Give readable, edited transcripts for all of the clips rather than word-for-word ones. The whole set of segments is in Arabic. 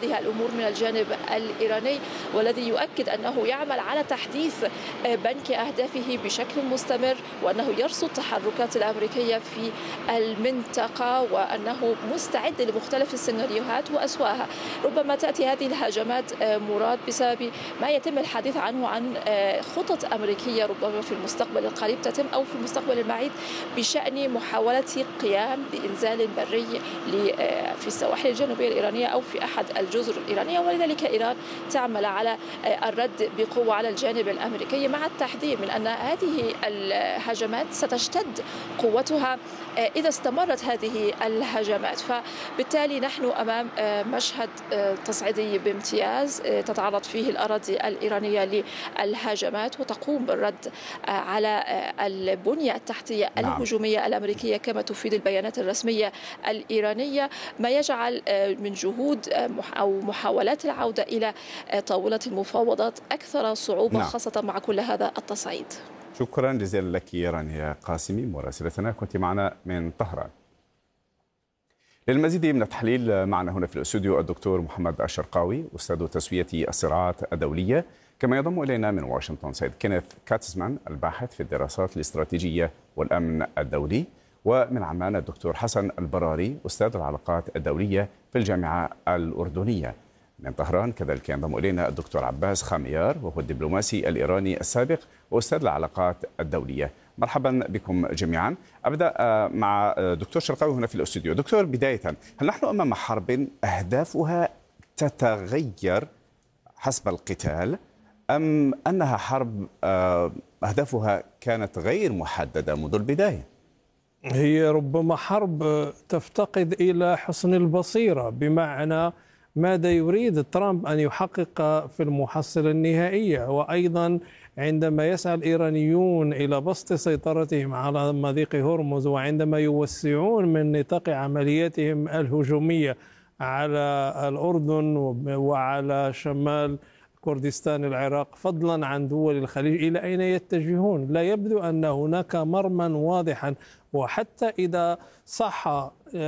هذه الأمور من الجانب الإيراني، والذي يؤكد أنه يعمل على تحديث بنك أهدافه بشكل مستمر، وأنه يرصد التحركات الأمريكية في المنطقة، وأنه مستعد لمختلف السيناريوهات وأسواها. ربما تأتي هذه الهجمات مراد بسبب ما يتم الحديث عنه عن خطط أمريكية ربما في المستقبل القريب تتم أو في المستقبل البعيد بشأن محاولة قيام بإنزال بري في السواحل الجنوبية الإيرانية أو في أحد الجزر الإيرانية، ولذلك إيران تعمل على الرد بقوة على الجانب الأمريكي، مع التحذير من أن هذه الهجمات ستشتد قوتها إذا استمرت هذه الهجمات. فبالتالي نحن أمام مشهد تصعيدي بامتياز تتعرض فيه الأراضي الإيرانية للهجمات وتقوم بالرد على البنية التحتية الهجومية الأمريكية كما تفيد البيانات الرسمية الإيرانية، ما يجعل من جهود أو محاولات العودة إلى طاولة المفاوضات أكثر صعوبة خاصة مع كل هذا التصعيد. شكرا جزيلا لك رانيا قاسمي مراسلتنا، كنت معنا من طهران. للمزيد من التحليل معنا هنا في الاستوديو الدكتور محمد الشرقاوي أستاذ تسوية الصراعات الدولية، كما ينضم إلينا من واشنطن سيد كينيث كاتزمان الباحث في الدراسات الاستراتيجية والأمن الدولي، ومن عمان الدكتور حسن البراري أستاذ العلاقات الدولية في الجامعة الأردنية. من طهران كذلك ينضم إلينا الدكتور عباس خاميار وهو الدبلوماسي الإيراني السابق وأستاذ العلاقات الدولية. مرحبا بكم جميعا. أبدأ مع دكتور شرقاوي هنا في الاستوديو. دكتور، بداية، هل نحن أمام حرب أهدافها تتغير حسب القتال، أم أنها حرب أهدافها كانت غير محددة منذ البداية؟ هي ربما حرب تفتقد إلى حسن البصيرة، بمعنى ماذا يريد ترامب أن يحقق في المحصلة النهائية، وأيضا عندما يسعى الإيرانيون إلى بسط سيطرتهم على مضيق هرمز، وعندما يوسعون من نطاق عملياتهم الهجومية على الأردن وعلى شمال كردستان العراق فضلا عن دول الخليج، إلى أين يتجهون؟ لا يبدو أن هناك مرما واضحا. وحتى إذا صح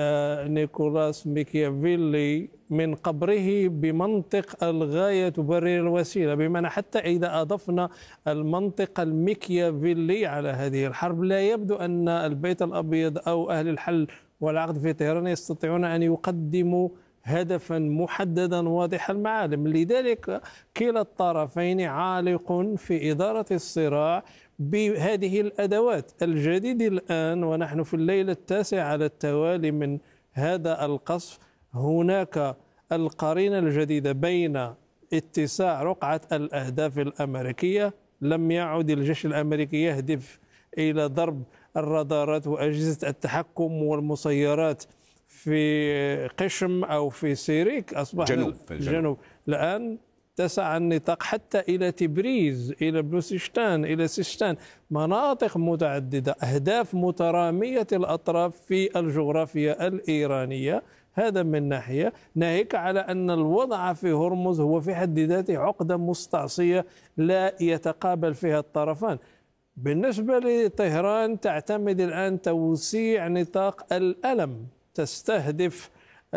نيكولاس ميكيافيلي من قبره بمنطق الغاية تبرر الوسيلة، بمعنى حتى إذا أضفنا المنطق الميكيافيلي على هذه الحرب، لا يبدو أن البيت الأبيض أو أهل الحل والعقد في طهران يستطيعون أن يقدموا هدفا محددا واضح المعالم. لذلك كلا الطرفين عالق في إدارة الصراع بهذه الأدوات. الجديد الآن ونحن في الليلة التاسع على التوالي من هذا القصف، هناك القرينة الجديدة بين اتساع رقعة الأهداف الأمريكية. لم يعد الجيش الأمريكي يهدف إلى ضرب الرادارات وأجهزة التحكم والمسيرات في قشم أو في سيريك، أصبح في الجنوب. الآن اتسع النطاق حتى إلى تبريز، إلى بلوشستان، إلى سيستان، مناطق متعددة، أهداف مترامية الأطراف في الجغرافيا الإيرانية. هذا من ناحية، ناهيك على أن الوضع في هرمز هو في حد ذاته عقدة مستعصية لا يتقابل فيها الطرفان. بالنسبة لطهران تعتمد الآن توسيع نطاق الألم، تستهدف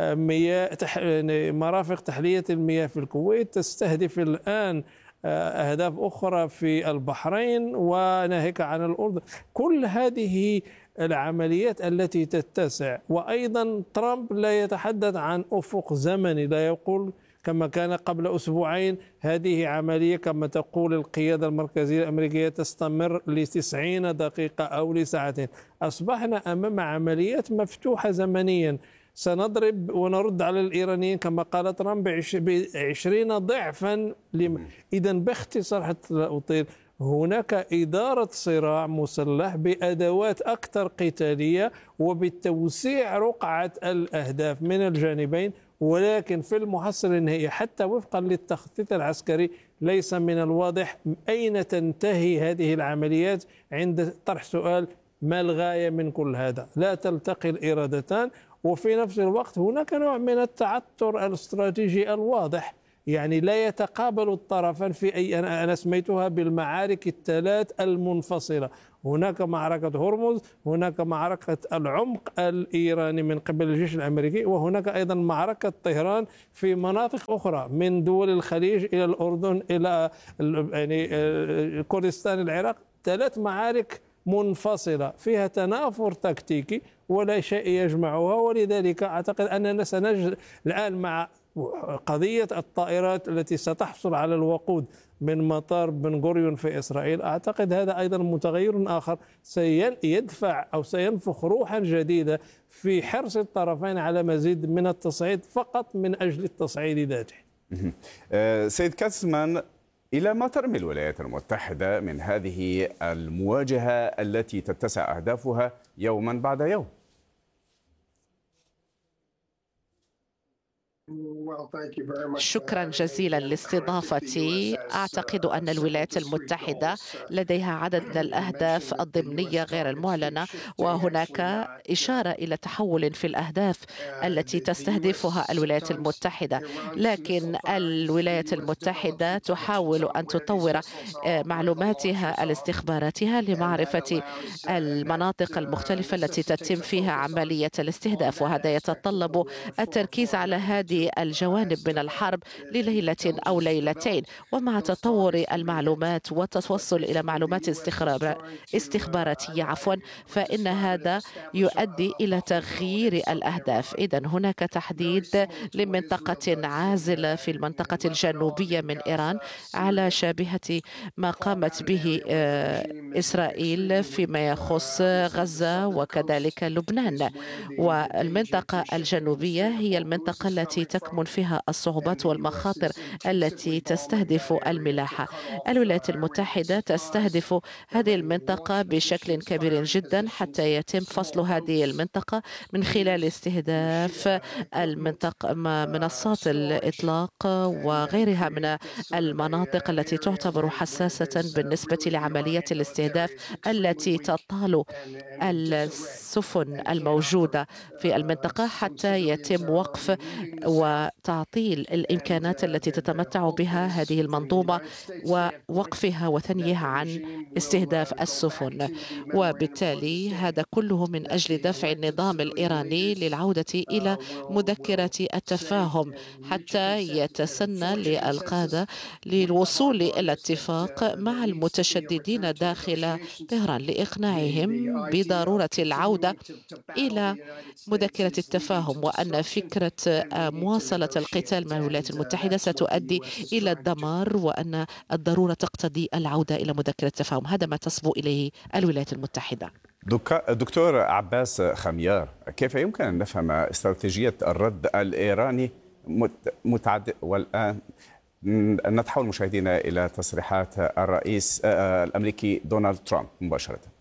مرافق تحلية المياه في الكويت، تستهدف الآن أهداف أخرى في البحرين وناهيك عن الأردن. كل هذه العمليات التي تتسع. وأيضا ترامب لا يتحدث عن أفق زمني، لا يقول كما كان قبل أسبوعين هذه عملية كما تقول القيادة المركزية الأمريكية تستمر ل90 دقيقة أو لساعتين. أصبحنا أمام عمليات مفتوحة زمنيا، سنضرب ونرد على الإيرانيين كما قال ترامب ب20 ضعفا. إذا باختصار حتى لا أطيل، هناك إدارة صراع مسلح بأدوات أكثر قتالية وبالتوسيع رقعة الأهداف من الجانبين، ولكن في المحصلة النهائية حتى وفقا للتخطيط العسكري ليس من الواضح أين تنتهي هذه العمليات. عند طرح سؤال ما الغاية من كل هذا؟ لا تلتقي الإرادتان، وفي نفس الوقت هناك نوع من التعثر الاستراتيجي الواضح. يعني لا يتقابل الطرفان في أي، أنا سميتها بالمعارك الثلاث المنفصلة. هناك معركة هرمز، هناك معركة العمق الإيراني من قبل الجيش الأمريكي، وهناك أيضا معركة طهران في مناطق أخرى من دول الخليج إلى الأردن إلى يعني كردستان العراق. ثلاث معارك منفصلة فيها تنافر تكتيكي ولا شيء يجمعها. ولذلك أعتقد أننا سنجد الآن مع قضية الطائرات التي ستحصل على الوقود من مطار بن غوريون في إسرائيل، أعتقد هذا أيضا متغير آخر سيدفع أو سينفخ روحا جديدة في حرص الطرفين على مزيد من التصعيد فقط من أجل التصعيد ذاته. سيد كاتزمان، إلى ما ترمي الولايات المتحدة من هذه المواجهة التي تتسع أهدافها يوما بعد يوم؟ شكرا جزيلا لاستضافتي. أعتقد أن الولايات المتحدة لديها عدد من الأهداف الضمنية غير المعلنة، وهناك إشارة إلى تحول في الأهداف التي تستهدفها الولايات المتحدة، لكن الولايات المتحدة تحاول أن تطور معلوماتها الاستخباراتية لمعرفة المناطق المختلفة التي تتم فيها عملية الاستهداف، وهذا يتطلب التركيز على هذه الجوانب من الحرب لليلة أو ليلتين. ومع تطور المعلومات والتوصل إلى معلومات استخباراتية فإن هذا يؤدي إلى تغيير الأهداف. إذن هناك تحديد لمنطقة عازلة في المنطقة الجنوبية من إيران على شابهة ما قامت به إسرائيل فيما يخص غزة وكذلك لبنان. والمنطقة الجنوبية هي المنطقة التي تكمن فيها الصعوبات والمخاطر التي تستهدف الملاحة. الولايات المتحدة تستهدف هذه المنطقة بشكل كبير جدا حتى يتم فصل هذه المنطقة من خلال استهداف منصات الإطلاق وغيرها من المناطق التي تعتبر حساسة بالنسبة لعملية الاستهداف التي تطال السفن الموجودة في المنطقة حتى يتم وقف وتعطيل الإمكانات التي تتمتع بها هذه المنظومة ووقفها وثنيها عن استهداف السفن. وبالتالي هذا كله من أجل دفع النظام الإيراني للعودة إلى مذكرة التفاهم حتى يتسنى للقادة للوصول إلى اتفاق مع المتشددين داخل طهران لإقناعهم بضرورة العودة إلى مذكرة التفاهم، وأن فكرة مواصلة القتال مع الولايات المتحدة ستؤدي إلى الدمار، وأن الضرورة تقتضي العودة إلى مذكرة التفاهم. هذا ما تصبو إليه الولايات المتحدة. دكتور عباس خميار، كيف يمكن أن نفهم استراتيجية الرد الإيراني والآن نتحول مشاهدينا إلى تصريحات الرئيس الأمريكي دونالد ترامب مباشرة؟